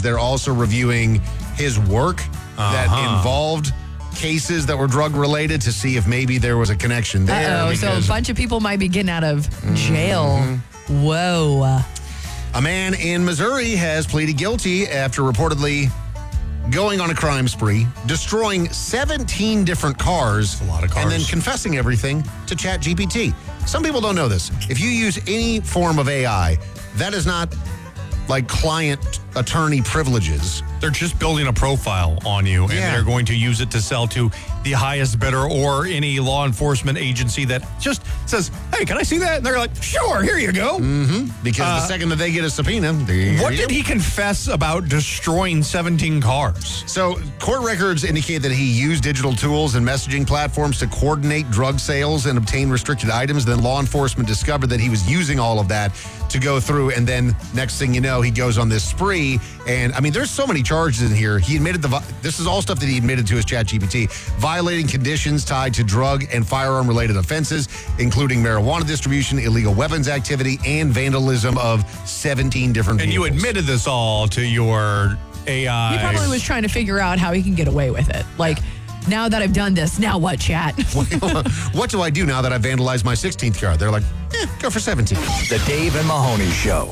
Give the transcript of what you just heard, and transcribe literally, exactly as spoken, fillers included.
they're also reviewing his work that Uh-huh. involved cases that were drug-related to see if maybe there was a connection there. Uh-oh, so a because bunch of people might be getting out of jail. Whoa. a man in Missouri has pleaded guilty after reportedly going on a crime spree, destroying seventeen different cars, a lot of and then cars. confessing everything to ChatGPT. Some people don't know this. If you use any form of A I, that is not like client attorney privileges. They're just building a profile on you, and Yeah. they're going to use it to sell to the highest bidder or any law enforcement agency that just says, hey, can I see that? And they're like, sure, here you go. Because the Uh, second that they get a subpoena, there What you did go. he confess about destroying seventeen cars? So, court records indicate that he used digital tools and messaging platforms to coordinate drug sales and obtain restricted items. Then law enforcement discovered that he was using all of that to go through. And then next thing you know, he goes on this spree. And I mean, there's so many charges in here. He admitted the, vi- this is all stuff that he admitted to his ChatGPT, violating conditions tied to drug and firearm related offenses, including marijuana distribution, illegal weapons activity, and vandalism of seventeen different And you vehicles. admitted this all to your A I. He probably was trying to figure out how he can get away with it. Like, now that I've done this, now what, chat? What do I do now that I've vandalized my sixteenth car? They're like, eh, go for seventeen. The Dave and Mahoney Show.